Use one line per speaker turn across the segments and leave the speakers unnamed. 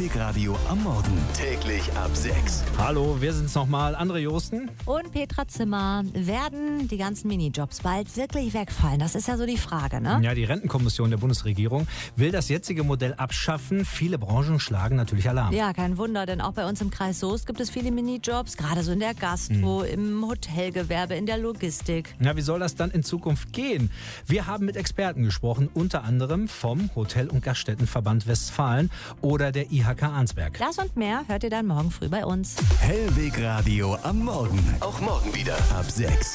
Hellweg Radio am Morgen. Täglich ab 6.
Hallo, wir sind's nochmal. André Josten.
Und Petra Zimmer. Werden die ganzen Minijobs bald wirklich wegfallen? Das ist ja so die Frage, ne?
Ja, die Rentenkommission der Bundesregierung will das jetzige Modell abschaffen. Viele Branchen schlagen natürlich Alarm.
Ja, kein Wunder, denn auch bei uns im Kreis Soest gibt es viele Minijobs, gerade so in der Gastro, im Hotelgewerbe, in der Logistik.
Ja, wie soll das dann in Zukunft gehen? Wir haben mit Experten gesprochen, unter anderem vom Hotel- und Gaststättenverband Westfalen oder der IHK Arnsberg.
Das und mehr hört ihr dann morgen früh bei uns.
Hellweg Radio am Morgen. Auch morgen wieder ab 6.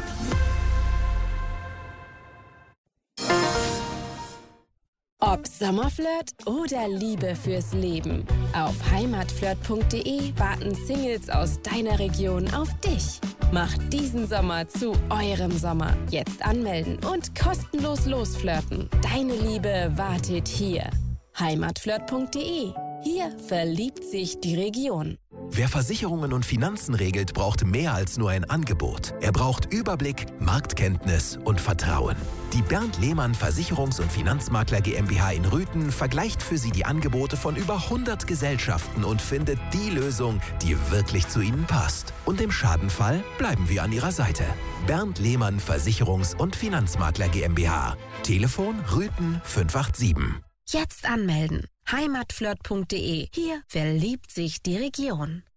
Ob Sommerflirt oder Liebe fürs Leben. Auf heimatflirt.de warten Singles aus deiner Region auf dich. Macht diesen Sommer zu eurem Sommer. Jetzt anmelden und kostenlos losflirten. Deine Liebe wartet hier. heimatflirt.de. Hier verliebt sich die Region.
Wer Versicherungen und Finanzen regelt, braucht mehr als nur ein Angebot. Er braucht Überblick, Marktkenntnis und Vertrauen. Die Bernd Lehmann Versicherungs- und Finanzmakler GmbH in Rüthen vergleicht für Sie die Angebote von über 100 Gesellschaften und findet die Lösung, die wirklich zu Ihnen passt. Und im Schadenfall bleiben wir an Ihrer Seite. Bernd Lehmann Versicherungs- und Finanzmakler GmbH. Telefon Rüthen 587.
Jetzt anmelden. heimatflirt.de. Hier verliebt sich die Region.